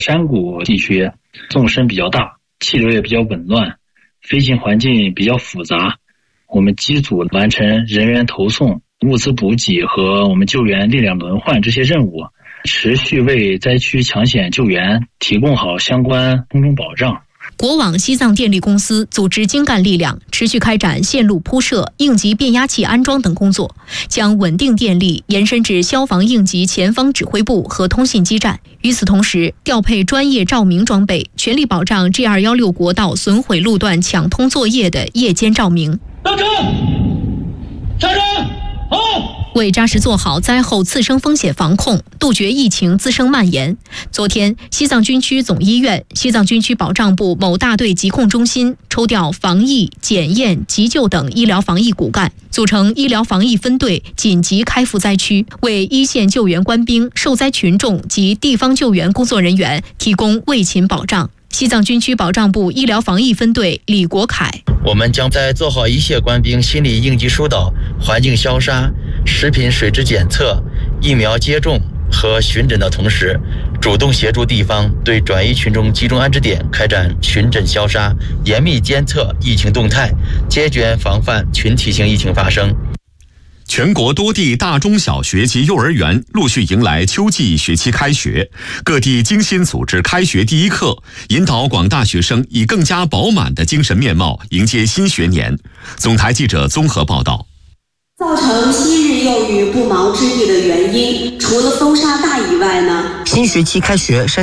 山谷地区纵深比较大，气流也比较紊乱，飞行环境比较复杂。我们机组完成人员投送、物资补给和我们救援力量轮换这些任务，持续为灾区抢险救援提供好相关空中保障。 国网西藏电力公司组织精干力量，持续开展线路铺设、应急变压器安装等工作，将稳定电力延伸至消防应急前方指挥部和通信基站。与此同时，调配专业照明装备，全力保障 G216 国道损毁路段抢通作业的夜间照明。 到站，下站，好。 为扎实做好灾后次生风险防控，杜绝疫情滋生蔓延，昨天，西藏军区总医院、西藏军区保障部某大队疾控中心抽调防疫、检验、急救等医疗防疫骨干，组成医疗防疫分队，紧急开赴灾区，为一线救援官兵、受灾群众及地方救援工作人员提供卫勤保障。西藏军区保障部医疗防疫分队李国凯： 我们将在做好一线官兵心理应急疏导、环境消杀、食品水质检测、疫苗接种和巡诊的同时，主动协助地方对转移群众集中安置点开展巡诊消杀，严密监测疫情动态，坚决防范群体性疫情发生。 全国多地大中小学及幼儿园陆续迎来秋季学期开学，各地精心组织开学第一课，引导广大学生以更加饱满的精神面貌迎接新学年。总台记者综合报道。 造成昔日幼语不毛之地的原因，除了风沙大以外呢， 新学期开学，